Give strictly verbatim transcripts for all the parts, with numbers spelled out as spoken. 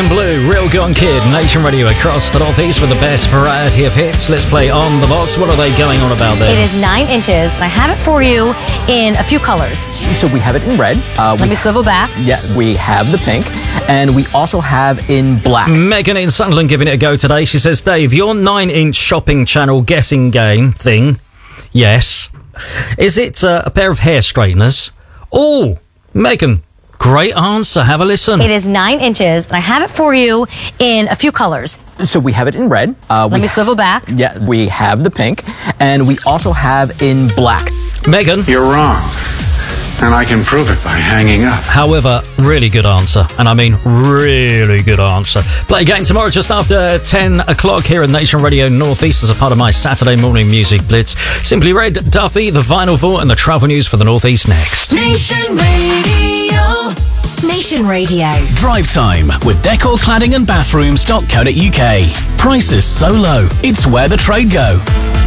and Blue, Real Gone Kid, Nation Radio across the Northeast with the best variety of hits. Let's play On the Box. What are they going on about there? It is nine inches, and I have it for you in a few colors. So we have it in red. Uh, Let me swivel back. Yeah, we have the pink, and we also have in black. Megan in Sunderland giving it a go today. She says, Dave, your nine-inch shopping channel guessing game thing, yes. Is it uh, a pair of hair straighteners? Oh, Megan, great answer. Have a listen. It is nine inches, and I have it for you in a few colors. So we have it in red. Uh, Let me swivel back. Yeah, we have the pink, and we also have in black. Megan. You're wrong. And I can prove it by hanging up. However, really good answer. And I mean really good answer. Play again tomorrow just after ten o'clock here in Nation Radio Northeast as a part of my Saturday morning music blitz. Simply Red, Duffy, the Vinyl Vault and the travel news for the Northeast next. Nation Radio. Nation Radio. Drive time with decor cladding and bathrooms dot co dot uk. Prices so low, it's where the trade go.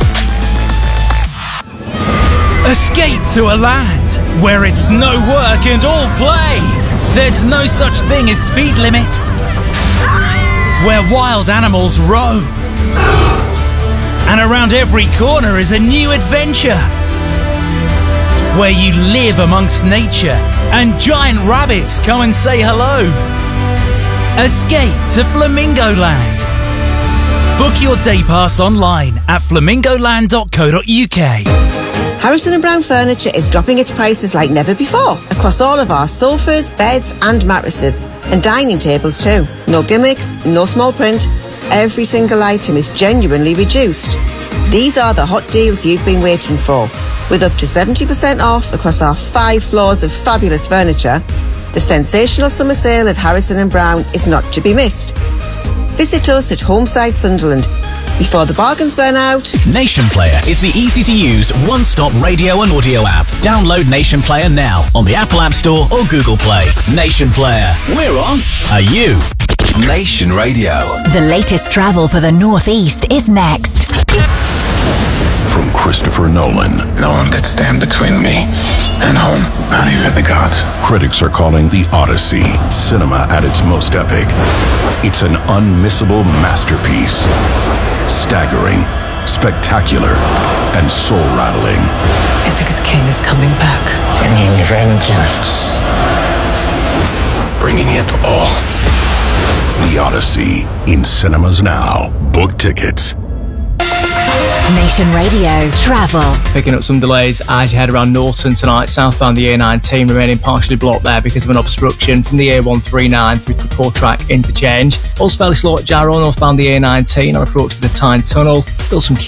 Escape to a land where it's no work and all play. There's no such thing as speed limits. Where wild animals roam. And around every corner is a new adventure. Where you live amongst nature and giant rabbits come and say hello. Escape to Flamingo Land. Book your day pass online at flamingo land dot co dot uk. Harrison and Brown Furniture is dropping its prices like never before across all of our sofas, beds and mattresses, and dining tables too. No gimmicks, no small print. Every single item is genuinely reduced. These are the hot deals you've been waiting for. With up to seventy percent off across our five floors of fabulous furniture, the sensational summer sale at Harrison and Brown is not to be missed. Visit us at Homeside Sunderland before the bargains burn out. Nation Player is the easy-to-use one-stop radio and audio app. Download Nation Player now on the Apple App Store or Google Play. Nation Player. We're on. Are you? Nation Radio. The latest travel for the Northeast is next. From Christopher Nolan. No one could stand between me and home, not even the gods. Critics are calling The Odyssey cinema at its most epic. It's an unmissable masterpiece. Staggering, spectacular, and soul-rattling. Ithaca's king is coming back. Bringing vengeance. Bringing it all. The Odyssey, in cinemas now. Book tickets. Nation Radio Travel. Picking up some delays as you head around Norton tonight. Southbound the A nineteen remaining partially blocked there because of an obstruction from the A one thirty-nine through to Portrack interchange. Also fairly slow at Jarrow northbound the A nineteen on approach to the Tyne Tunnel. Still some